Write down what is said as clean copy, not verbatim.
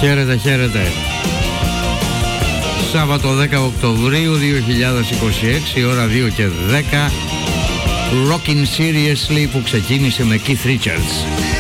Χαίρετε, χαίρετε. Σάββατο 10 Οκτωβρίου 2026, ώρα 2 και 10. Rockin' Seriously που ξεκίνησε με Keith Richards.